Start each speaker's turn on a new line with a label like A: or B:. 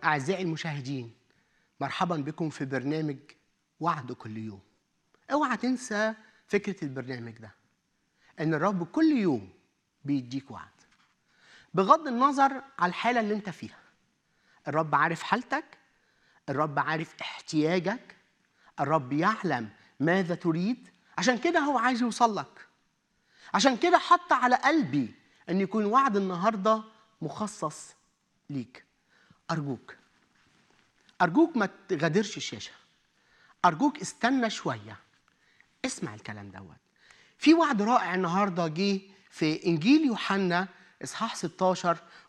A: أعزائي المشاهدين، مرحبا بكم في برنامج وعد كل يوم. اوعى تنسى فكرة البرنامج ده، إن الرب كل يوم بيديك وعد بغض النظر على الحالة اللي انت فيها. الرب عارف حالتك، الرب عارف احتياجك، الرب يعلم ماذا تريد. عشان كده هو عايز يوصل لك. عشان كده حط على قلبي أن يكون وعد النهاردة مخصص ليك. أرجوك ما تغادرش الشاشة. أرجوك استنى شوية، اسمع الكلام دوت. في وعد رائع النهاردة جه في إنجيل يوحنا إصحاح 16